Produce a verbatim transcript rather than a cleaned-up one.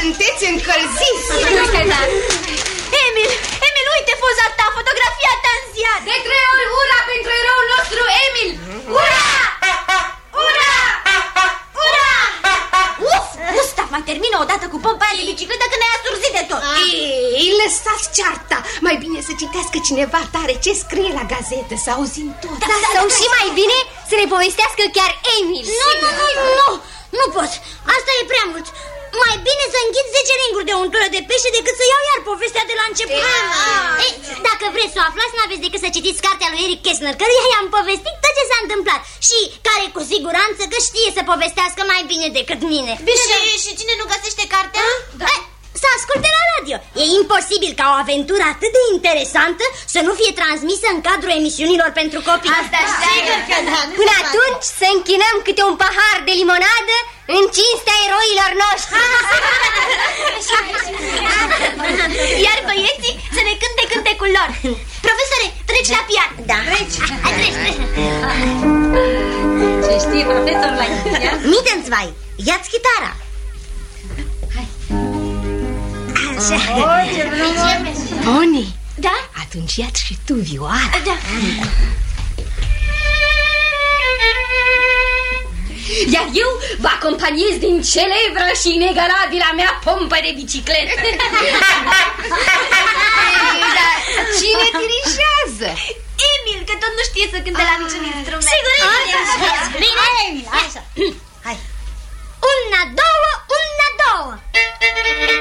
sunteți încălziți. Emil, Emil, uite poza ta, fotografia ta în ziar. De trei ori ura pentru eroul nostru, Emil! Ura! Ura! Ura! Uf, Gustav, mai termină odată cu pompa aia de bicicletă că ne-ai asurzit de tot. Ei, lăsați cearta. Mai bine să citească cineva tare ce scrie la gazetă, să auzim tot. Da, sau și mai bine să ne povestească chiar Emil. Nu, nu, nu, nu, nu pot. Asta e prea mult. Mai bine să înghit zece ringuri de untură de pește decât să iau iar povestea de la început. Ei, dacă vreți să o aflați, n-aveți decât să citiți cartea lui Eric Kästner, căruia i-am povestit tot ce s-a întâmplat și care cu siguranță că știe să povestească mai bine decât mine. Și, și cine nu găsește cartea? Da. Să asculte la radio. E imposibil ca o aventură atât de interesantă să nu fie transmisă în cadrul emisiunilor pentru copii. Asta sigur că da. Până atunci să închinăm câte un pahar de limonadă în cinstea eroilor noștri. Iar băieții să ne cânte cântecul lor. Profesore, treci la pian. Da. Treci. Hai, treci, treci. Ce știi, profesor, la pian? Mittenzwei, ia-ți chitara. Oh, ce frumos! Oni, Da? atunci ia-ți și tu vioara. Da. Iar eu vă acompaniez din celebră și inegalabilă mea pompă de bicicletă. Dar cine dirigează? Emil, că tot nu știe să cânte la niciun instrument. Sigur, Emil.